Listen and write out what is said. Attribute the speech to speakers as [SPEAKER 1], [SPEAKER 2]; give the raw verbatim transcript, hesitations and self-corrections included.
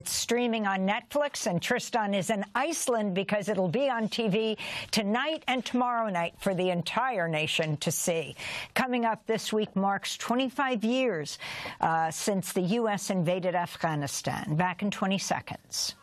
[SPEAKER 1] It's streaming on Netflix, and Tristan is in Iceland because it'll be on T V tonight and tomorrow night for the entire nation to see. Coming up this week marks twenty-five years uh, since the U S invaded Afghanistan, back in twenty seconds.